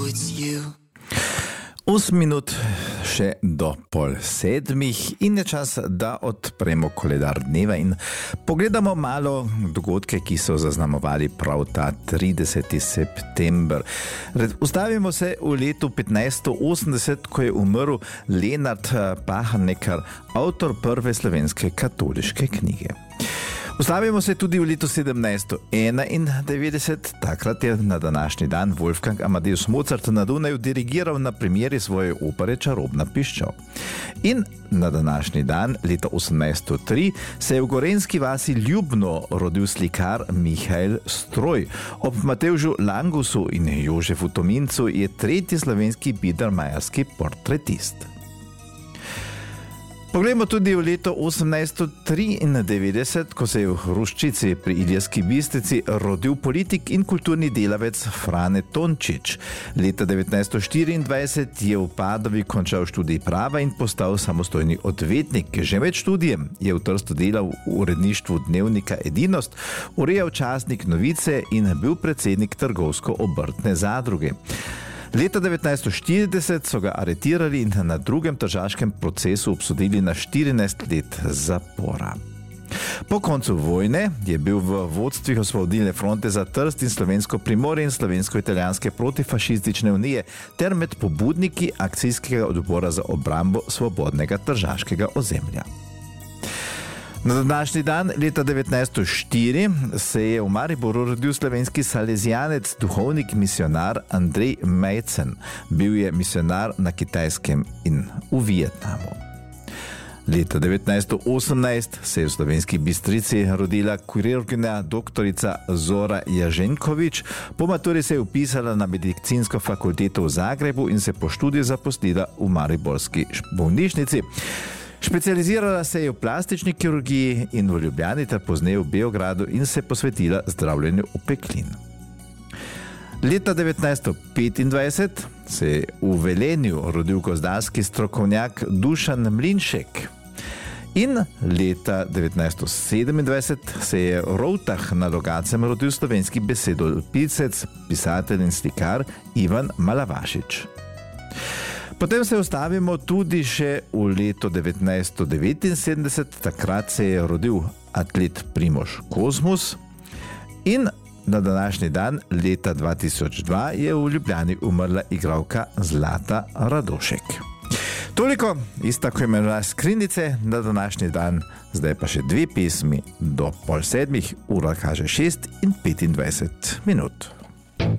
it's you. 8 minut še do 6:30 in je čas, da odpremo koledar dneva in pogledamo malo dogodke, ki so zaznamovali prav ta 30. september. Ustavimo se v letu 1580, ko je umrl Lenart Pachernecker, avtor prve slovenske katoliške knjige. Ustavimo se tudi v letu 1791, takrat je na današnji dan Wolfgang Amadeus Mozart na Dunaju dirigiral na premieri svoje opere Čarobna piščal. In na današnji dan, leta 1803, se je v gorenjski vasi Ljubno rodil slikar Mihael Stroj. Ob Matevžu Langusu in Jožefu Tomincu je tretji slovenski biedermeierski portretist. Poglejmo tudi v leto 1893, ko se je v Hruščici pri Ilirski Bistrici rodil politik in kulturni delavec Frane Tončič. Leta 1924 je v Padovi končal študij prava in postal samostojni odvetnik. Že med študijem je v Trstu delal v uredništvu dnevnika Edinost, urejal časnik Novice in bil predsednik trgovsko-obrtne zadruge. Leta 1940 so ga aretirali in na drugem tržaškem procesu obsodili na 14 let zapora. Po koncu vojne je bil v vodstvih Osvobodilne fronte za Trst in Slovensko Primorje in Slovensko-italijanske protifašistične unije ter med pobudniki akcijskega odbora za obrambo svobodnega tržaškega ozemlja. Na današnji dan, leta 1904, se je v Mariboru rodil slovenski salezijanec, duhovnik, misionar Andrej Mejcen. Bil je misionar na Kitajskem in v Vietnamu. Leta 1918 se je v Slovenski Bistrici rodila kirurginja doktorica Zora Jaženkovič. Po maturi se je vpisala na medicinsko fakulteto v Zagrebu in se po študiju zaposlila v mariborski bolnišnici. Specializirala se je v plastični kirurgiji in v Ljubljani ter pozneje v Beogradu in se posvetila zdravljenju opeklin. Leta 1925 se je v Velenju rodil gozdarski strokovnjak Dušan Mlinšek. In leta 1927 se je v Rovtah na Logacem rodil slovenski besedolpisec, pisatelj in slikar Ivan Malavašič. Potem se ustavimo tudi še v leto 1979, takrat se je rodil atlet Primož Kozmus in na današnji dan, leta 2002, je v Ljubljani umrla igralka Zlata Radošek. Toliko iz tako imenovane skrinjice na današnji dan, zdaj pa še 2 pesmi do 6:30, ura kaže 6:25.